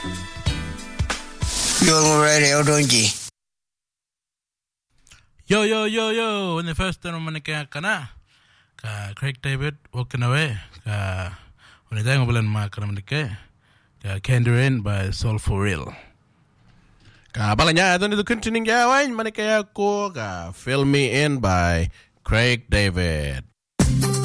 Yung radio donji. Yo, when the first time manika kana ka Craig David walking away ka when the time bulan ma kana manika ka Candy Rain by Soul for Real. Ka balanya adon itu continuing gawain manika ko ka Fill Me In by Craig David.